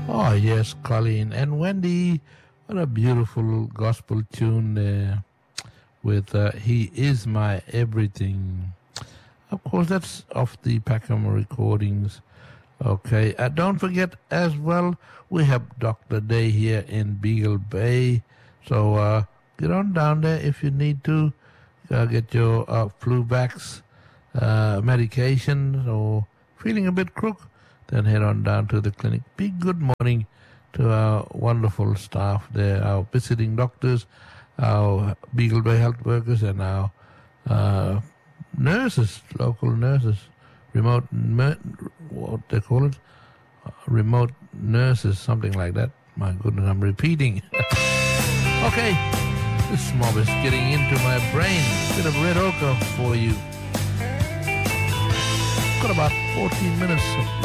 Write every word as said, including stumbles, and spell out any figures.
Oh, yes, Colleen and Wendy. What a beautiful gospel tune there with uh, He Is My Everything. Of course, that's off the Packham recordings. Okay, uh, don't forget as well, we have Doctor Day here in Beagle Bay. So uh, get on down there if you need to. Uh, get your uh, flu vax uh, medication or feeling a bit crook, then head on down to the clinic. Big good morning to our wonderful staff there, our visiting doctors, our Beagle Bay health workers, and our uh, nurses, local nurses, remote, mer- what they call it, uh, remote nurses, something like that. My goodness, I'm repeating. Okay, this mob is getting into my brain. Bit of Red Ochre for you. Got about fourteen minutes of